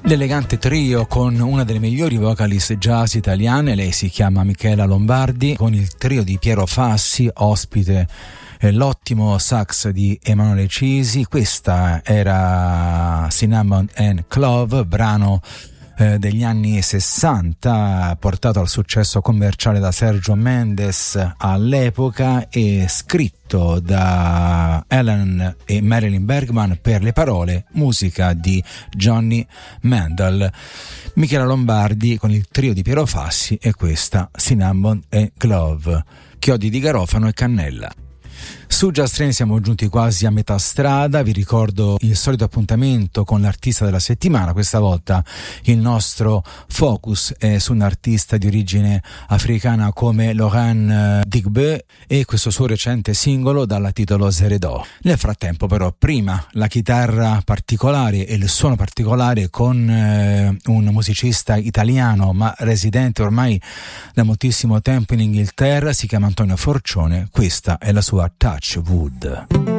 L'elegante trio con una delle migliori vocalist jazz italiane, lei si chiama Michela Lombardi, con il trio di Piero Fassi, ospite l'ottimo sax di Emanuele Cisi. Questa era Cinnamon and Clove, brano degli anni 60, portato al successo commerciale da Sergio Mendes all'epoca e scritto da Ellen e Marilyn Bergman per le parole, musica di Johnny Mandel. Michela Lombardi con il trio di Piero Fassi e questa Cinnamon and Clove, chiodi di garofano e cannella. Su Jazz Train siamo giunti quasi a metà strada, vi ricordo il solito appuntamento con l'artista della settimana. Questa volta il nostro focus è su un artista di origine africana come Laurent Digbe e questo suo recente singolo dal titolo Zeredo. Nel frattempo però, prima la chitarra particolare e il suono particolare con un musicista italiano ma residente ormai da moltissimo tempo in Inghilterra, si chiama Antonio Forcione. Questa è la sua Touch Wood.